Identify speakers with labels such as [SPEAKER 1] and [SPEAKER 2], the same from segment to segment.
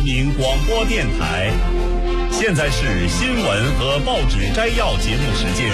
[SPEAKER 1] 人民广播电台。现在是新闻和报纸摘要节目时间。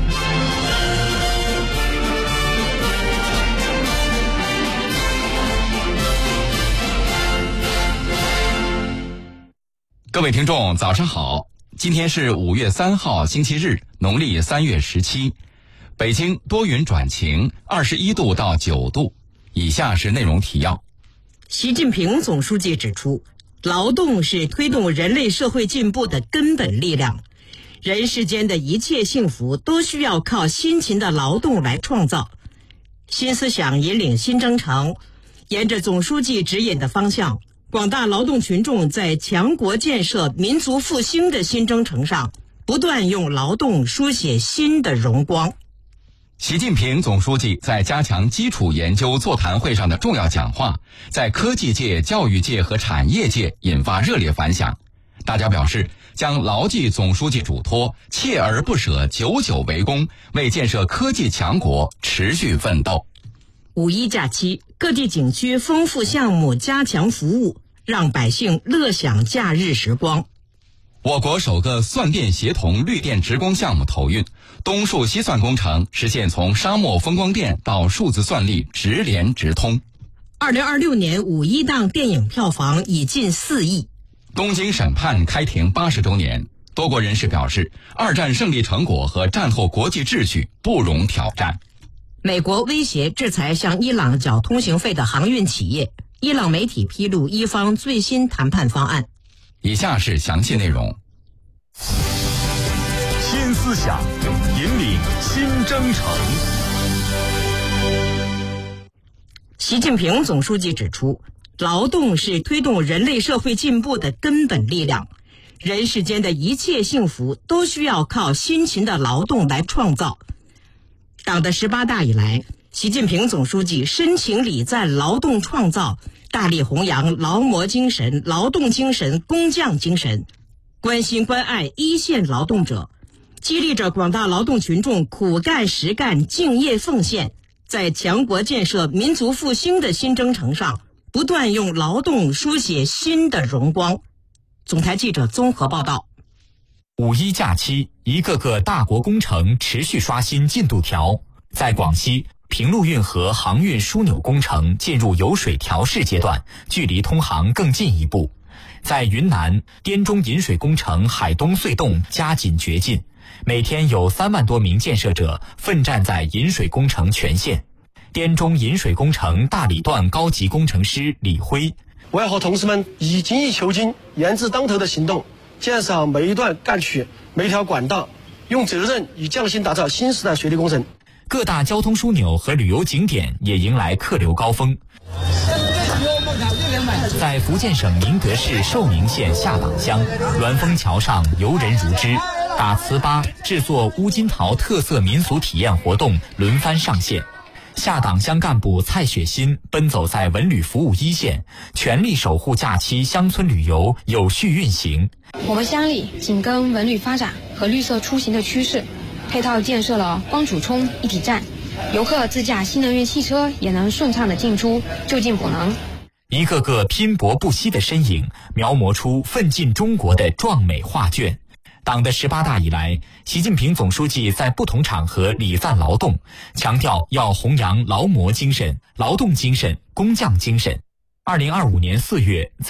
[SPEAKER 2] 各位听众早上好，今天是5月3号星期日，农历3月17。北京多云转晴，21度到9度。以下是内容提要。
[SPEAKER 3] 习近平总书记指出，劳动是推动人类社会进步的根本力量，人世间的一切幸福都需要靠辛勤的劳动来创造。新思想引领新征程，沿着总书记指引的方向，广大劳动群众在强国建设、民族复兴的新征程上，不断用劳动书写新的荣光。
[SPEAKER 2] 习近平总书记在加强基础研究座谈会上的重要讲话，在科技界、教育界和产业界引发热烈反响。大家表示将牢记总书记嘱托，锲而不舍，久久为功，为建设科技强国持续奋斗。
[SPEAKER 3] 五一假期，各地景区丰富项目，加强服务，让百姓乐享假日时光。
[SPEAKER 2] 我国首个算电协同绿电直供项目投运，东数西算工程实现从沙漠风光电到数字算力直联直通。
[SPEAKER 3] 2026年五一档电影票房已近4亿。
[SPEAKER 2] 东京审判开庭80周年，多国人士表示，二战胜利成果和战后国际秩序不容挑战。
[SPEAKER 3] 美国威胁制裁向伊朗缴通行费的航运企业，伊朗媒体披露伊方最新谈判方案。
[SPEAKER 2] 以下是详细内容。
[SPEAKER 1] 新思想引领新征程。
[SPEAKER 3] 习近平总书记指出，劳动是推动人类社会进步的根本力量，人世间的一切幸福都需要靠辛勤的劳动来创造。党的18大以来，习近平总书记深情礼赞劳动创造，大力弘扬劳模精神、劳动精神、工匠精神，关心关爱一线劳动者，激励着广大劳动群众苦干实干、敬业奉献，在强国建设、民族复兴的新征程上，不断用劳动书写新的荣光。总台记者综合报道。
[SPEAKER 4] 五一假期，一个个大国工程持续刷新进度条。在广西，平陆运河航运枢纽工程进入油水调试阶段，距离通航更进一步。在云南，滇中引水工程海东隧洞加紧掘进，每天有3万多名建设者奋战在引水工程全线。滇中引水工程大理段高级工程师李辉：
[SPEAKER 5] 我要和同事们以精益求精、严字当头的行动，建设好每一段干渠、每条管道，用责任与匠心打造新时代水利工程。
[SPEAKER 4] 各大交通枢纽和旅游景点也迎来客流高峰。在福建省宁德市寿宁县下党乡，鸾峰桥上游人如织，打糍粑、制作乌金桃特色民俗体验活动轮番上线。下党乡干部蔡雪新奔走在文旅服务一线，全力守护假期乡村旅游有序运行。
[SPEAKER 6] 我们乡里紧跟文旅发展和绿色出行的趋势，配套建设了光储充一体站，游客自驾新能源汽车也能顺畅的进出，就近补能。
[SPEAKER 4] 一个个拼搏不息的身影，描摹出奋进中国的壮美画卷。党的18大以来，习近平总书记在不同场合礼赞劳动，强调要弘扬劳模精神、劳动精神、工匠精神。2025年4月，